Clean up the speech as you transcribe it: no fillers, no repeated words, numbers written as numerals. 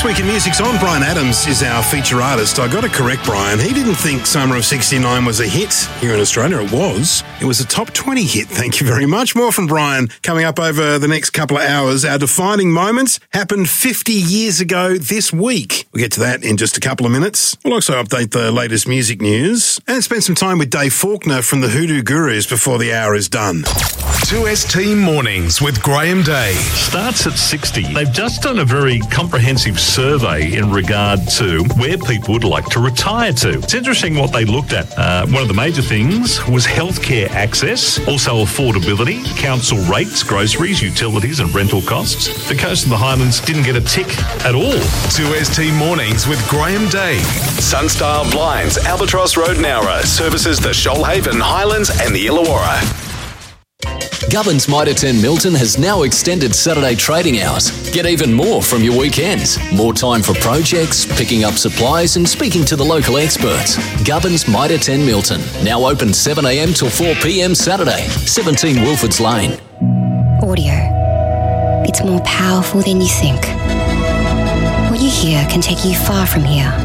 This week in Music's On, Bryan Adams is our feature artist. I got to correct Bryan. He didn't think Summer of 69 was a hit here in Australia. It was. It was a top 20 hit. Thank you very much. More from Bryan coming up over the next couple of hours. Our defining moments happened 50 years ago this week. We'll get to that in just a couple of minutes. We'll also update the latest music news and spend some time with Dave Faulkner from the Hoodoo Gurus before the hour is done. 2ST Mornings with Graham Day. Starts at 60. They've just done a very comprehensive survey in regard to where people would like to retire to. It's interesting what they looked at. One of the major things was healthcare access, also affordability, council rates, groceries, utilities and rental costs. The coast and the Highlands didn't get a tick at all. 2ST Mornings with Graham Day. Sunstar Blinds, Albatross Road, Nowra, services the Shoalhaven, Highlands and the Illawarra. Gubbins Mitre 10 Milton has now extended Saturday trading hours. Get even more from your weekends. More time for projects, picking up supplies and speaking to the local experts. Gubbins Mitre 10 Milton, now open 7am till 4pm Saturday, 17 Wilfords Lane. Audio. It's more powerful than you think. What you hear can take you far from here.